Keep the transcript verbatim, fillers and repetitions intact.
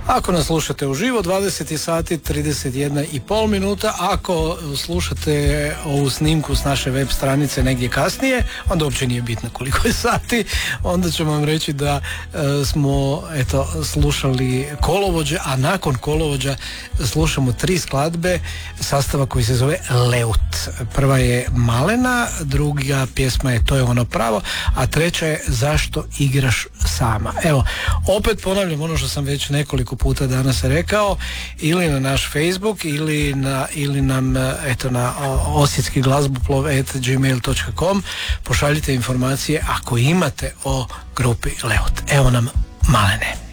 Ako nas slušate uživo, dvadeset sati, trideset jedna i pol minuta. Ako slušate ovu snimku s naše web stranice negdje kasnije, onda uopće nije bitno koliko je sati, onda ćemo vam reći da e, smo eto, slušali Kolovođe, a nakon Kolovođa slušamo tri skladbe sastava koji se zove Leut. Prva je Malena, druga pjesma je To je ono pravo, a treća je Zašto igraš sama. Evo, opet ponavljam ono što sam već nekoliko puta danas rekao, ili na naš Facebook ili, na, ili nam eto, na osjetski glazboplov at gmail dot com pošaljite informacije ako imate o grupi Leut. Evo nam Malene.